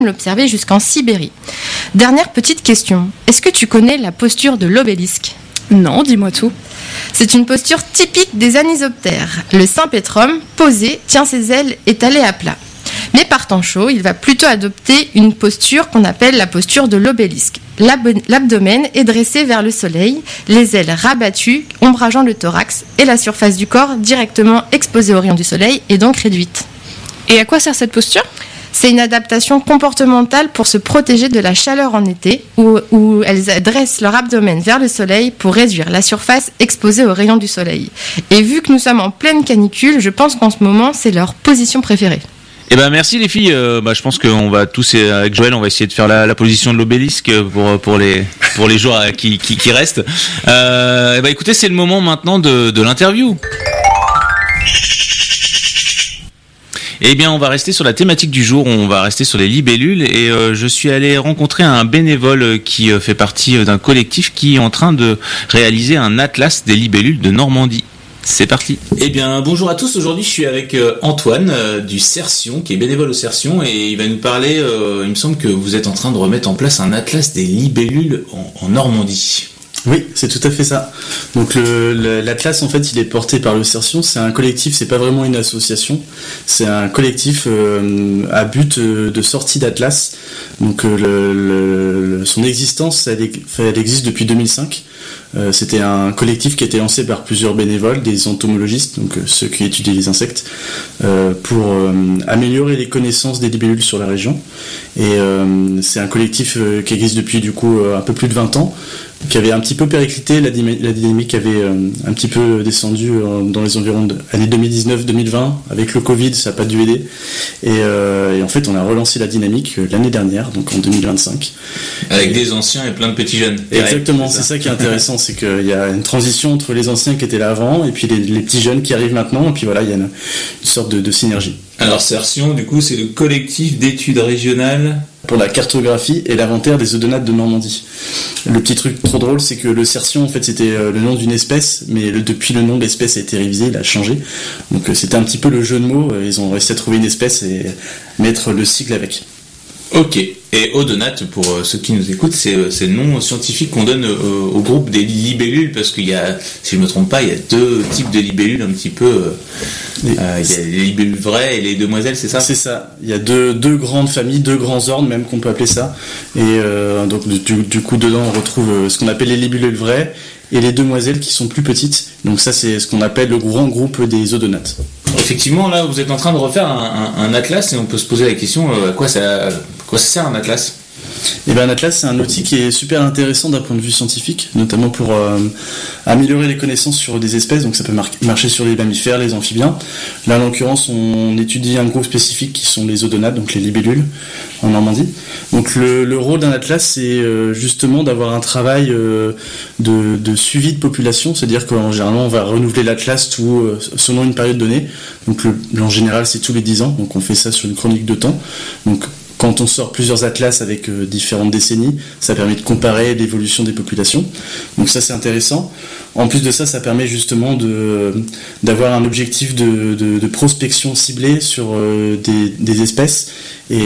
l'observer jusqu'en Sibérie. Dernière petite question, est-ce que tu connais la posture de l'obélisque ? Non, dis-moi tout. C'est une posture typique des anisoptères. Le Saint-Pétrum, posé, tient ses ailes étalées à plat. Mais par temps chaud, il va plutôt adopter une posture qu'on appelle la posture de l'obélisque. L'abdomen est dressé vers le soleil, les ailes rabattues, ombrageant le thorax, et la surface du corps directement exposée aux rayons du soleil est donc réduite. Et à quoi sert cette posture ? C'est une adaptation comportementale pour se protéger de la chaleur en été, où elles dressent leur abdomen vers le soleil pour réduire la surface exposée aux rayons du soleil. Et vu que nous sommes en pleine canicule, je pense qu'en ce moment, c'est leur position préférée. Eh ben merci les filles. Je pense qu'on va tous avec Joël, on va essayer de faire la position de l'obélisque pour les jours qui restent. Écoutez, c'est le moment maintenant de l'interview. Eh bien, on va rester sur la thématique du jour, on va rester sur les libellules et je suis allé rencontrer un bénévole qui fait partie d'un collectif qui est en train de réaliser un atlas des libellules de Normandie. C'est parti. Eh bien, bonjour à tous. Aujourd'hui, je suis avec Antoine du Cersion, qui est bénévole au Cersion, et il va nous parler. Il me semble que vous êtes en train de remettre en place un atlas des libellules en Normandie. Oui, c'est tout à fait ça. Donc l'Atlas, en fait, il est porté par le Cersion. C'est un collectif, c'est pas vraiment une association. C'est un collectif à but de sortie d'Atlas. Donc son existence, elle existe depuis 2005. C'était un collectif qui a été lancé par plusieurs bénévoles, des entomologistes, donc ceux qui étudient les insectes, pour améliorer les connaissances des libellules sur la région. Et c'est un collectif qui existe depuis du coup un peu plus de 20 ans, qui avait un petit peu périclité, la dynamique avait un petit peu descendu dans les environs de l'année 2019-2020, avec le Covid, ça n'a pas dû aider. Et en fait, on a relancé la dynamique l'année dernière, donc en 2025. Avec des anciens et plein de petits jeunes. Exactement, c'est ça qui est intéressant, c'est qu'il y a une transition entre les anciens qui étaient là avant, et puis les petits jeunes qui arrivent maintenant, et puis voilà, il y a une sorte de synergie. Alors Cersion, du coup, c'est le collectif d'études régionales pour la cartographie et l'inventaire des odonates de Normandie. Le petit truc trop drôle, c'est que le Cersion, en fait, c'était le nom d'une espèce, mais depuis le nom de l'espèce a été révisé, il a changé. Donc c'était un petit peu le jeu de mots, ils ont réussi à trouver une espèce et mettre le sigle avec. Ok, et odonate, pour ceux qui nous écoutent, c'est le nom scientifique qu'on donne au groupe des libellules, parce qu'il y a, si je ne me trompe pas, il y a deux types de libellules un petit peu. Il y a les libellules vraies et les demoiselles, c'est ça ? C'est ça, il y a deux grandes familles, deux grands ordres même qu'on peut appeler ça, et donc du coup dedans on retrouve ce qu'on appelle les libellules vraies, et les demoiselles qui sont plus petites, donc ça c'est ce qu'on appelle le grand groupe des odonates. Effectivement, là vous êtes en train de refaire un atlas, et on peut se poser la question, à quoi ça sert un atlas ? Et bien un atlas, c'est un outil qui est super intéressant d'un point de vue scientifique, notamment pour améliorer les connaissances sur des espèces, donc ça peut marcher sur les mammifères, les amphibiens. Là en l'occurrence on étudie un groupe spécifique qui sont les odonates, donc les libellules en Normandie. Donc le rôle d'un atlas, c'est justement d'avoir un travail de suivi de population, c'est-à-dire qu'en général on va renouveler l'atlas selon une période donnée, donc en général c'est tous les 10 ans, donc on fait ça sur une chronique de temps. Donc quand on sort plusieurs atlas avec différentes décennies, ça permet de comparer l'évolution des populations. Donc ça c'est intéressant. En plus de ça, ça permet justement d'avoir un objectif de prospection ciblée sur des espèces et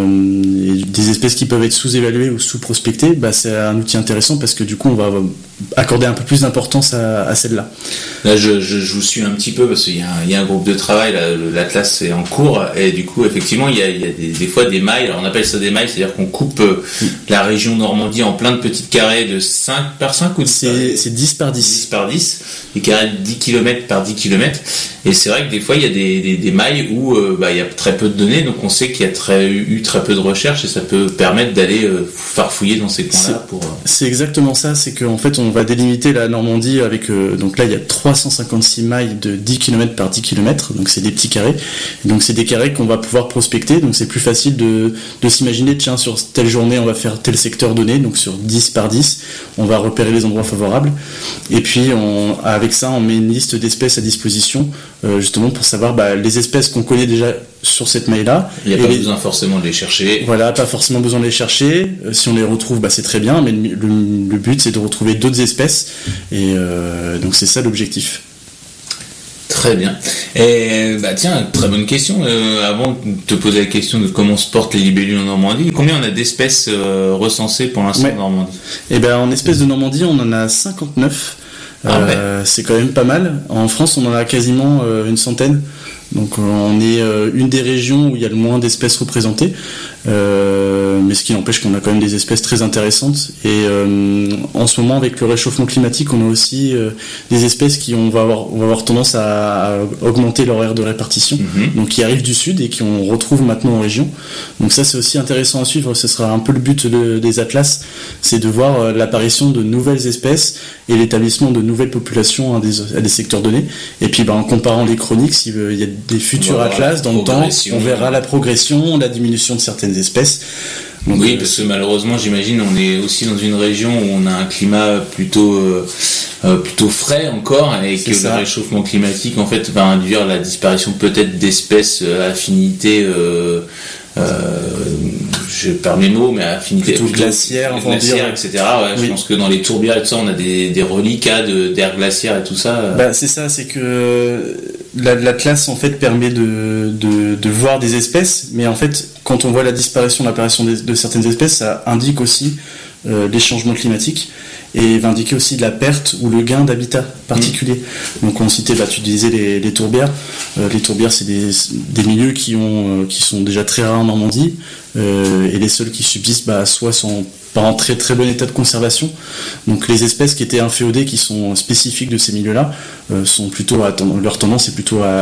des espèces qui peuvent être sous-évaluées ou sous-prospectées. C'est un outil intéressant parce que du coup on va accorder un peu plus d'importance à celle-là. Là je vous suis un petit peu parce qu'il y a un groupe de travail, là, l'atlas est en cours et du coup effectivement il y a des fois des mailles, alors on appelle ça des mailles, c'est-à-dire qu'on coupe la région Normandie en plein de petits carrés de 5 par 5 ou c'est 10 par 10. 10 par 10, des carrés de 10 km par 10 km, et c'est vrai que des fois il y a des mailles où il y a très peu de données, donc on sait qu'il y a eu très peu de recherches et ça peut permettre d'aller farfouiller dans ces coins-là. C'est exactement ça, c'est qu'en fait on va délimiter la Normandie avec, donc là il y a 356 mailles de 10 km par 10 km, donc c'est des petits carrés, et donc c'est des carrés qu'on va pouvoir prospecter, donc c'est plus facile de s'imaginer, tiens sur telle journée on va faire tel secteur donné, donc sur 10 par 10 on va repérer les endroits favorables, et puis avec ça on met une liste d'espèces à disposition justement pour savoir les espèces qu'on connaît déjà sur cette maille-là. Il n'y a pas besoin forcément de les chercher. Voilà, pas forcément besoin de les chercher. Si on les retrouve, c'est très bien, mais le but c'est de retrouver d'autres espèces, et donc c'est ça l'objectif. Très bien. Et tiens, très bonne question. Avant de te poser la question de comment se portent les libellules en Normandie, combien on a d'espèces recensées pour l'instant en Normandie? En espèces de Normandie, on en a 59. C'est quand même pas mal. En France, on en a quasiment une centaine. Donc on est une des régions où il y a le moins d'espèces représentées, mais ce qui n'empêche qu'on a quand même des espèces très intéressantes. Et en ce moment, avec le réchauffement climatique, on a aussi des espèces qui vont avoir tendance à augmenter leur aire de répartition, donc qui arrivent du sud et qu'on retrouve maintenant en région. Donc ça, c'est aussi intéressant à suivre. Ce sera un peu le but des atlas, c'est de voir l'apparition de nouvelles espèces et l'établissement de nouvelles populations à des secteurs donnés. Et puis en comparant les chroniques, s'il y a des futurs atlas dans le temps, on verra la progression, la diminution de certaines espèces. Donc, oui, parce que malheureusement, j'imagine, on est aussi dans une région où on a un climat plutôt frais encore, et que le réchauffement climatique en fait va induire la disparition peut-être d'espèces à affinité je perds mes mots, mais à affinité plutôt glaciaire, etc. Ouais, oui. Je pense que dans les tourbières et tout ça, on a des reliquats d'air glaciaire et tout ça. C'est ça, c'est que l'atlas en fait permet de voir des espèces, mais en fait, quand on voit la disparition, l'apparition de certaines espèces, ça indique aussi les changements climatiques et va indiquer aussi la perte ou le gain d'habitat particulier. Donc on citait, tu disais les tourbières. Les tourbières, c'est des milieux qui sont déjà très rares en Normandie, et les seuls qui subsistent soit sont pas en très très bon état de conservation. Donc les espèces qui étaient inféodées, qui sont spécifiques de ces milieux-là, sont plutôt leur tendance est plutôt à